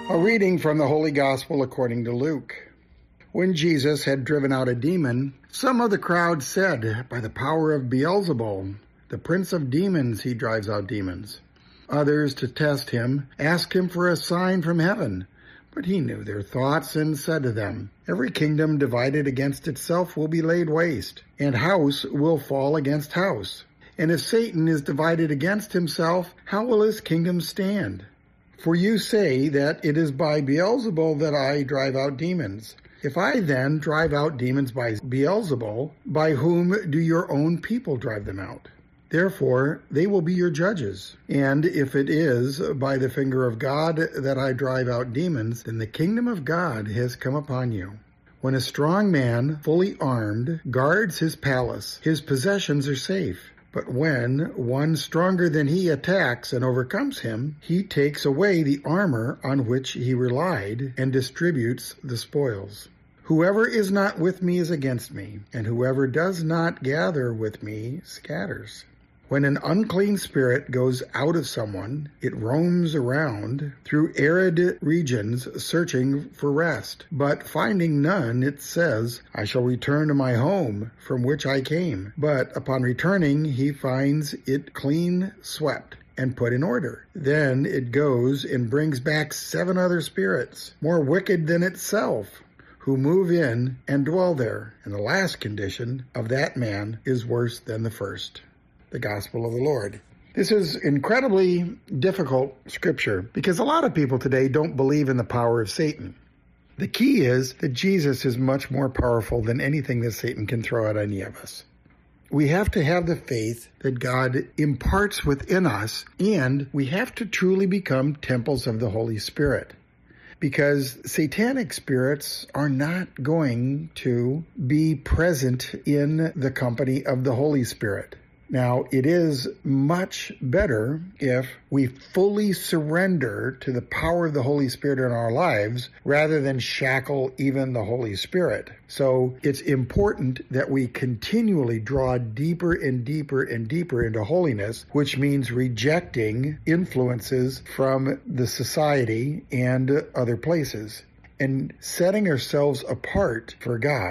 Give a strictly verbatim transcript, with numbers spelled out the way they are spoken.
A reading from the Holy Gospel according to Luke. When Jesus had driven out a demon, some of the crowd said, "By the power of Beelzebul, the prince of demons, he drives out demons." Others, to test him, asked him for a sign from heaven. But he knew their thoughts and said to them, "Every kingdom divided against itself will be laid waste, and house will fall against house. And if Satan is divided against himself, how will his kingdom stand? For you say that it is by Beelzebul that I drive out demons. If I then drive out demons by Beelzebul, by whom do your own people drive them out? Therefore, they will be your judges. And if it is by the finger of God that I drive out demons, then the kingdom of God has come upon you. When a strong man, fully armed, guards his palace, his possessions are safe. But when one stronger than he attacks and overcomes him, he takes away the armor on which he relied and distributes the spoils. Whoever is not with me is against me, and whoever does not gather with me scatters. When an unclean spirit goes out of someone, it roams around through arid regions searching for rest. But finding none, it says, "I shall return to my home from which I came." But upon returning, he finds it clean swept and put in order. Then it goes and brings back seven other spirits, more wicked than itself, who move in and dwell there. And the last condition of that man is worse than the first. The Gospel of the Lord. This is incredibly difficult scripture because a lot of people today don't believe in the power of Satan. The key is that Jesus is much more powerful than anything that Satan can throw at any of us. We have to have the faith that God imparts within us, and we have to truly become temples of the Holy Spirit. Because satanic spirits are not going to be present in the company of the Holy Spirit. Now, it is much better if we fully surrender to the power of the Holy Spirit in our lives rather than shackle even the Holy Spirit. So it's important that we continually draw deeper and deeper and deeper into holiness, which means rejecting influences from the society and other places and setting ourselves apart for God.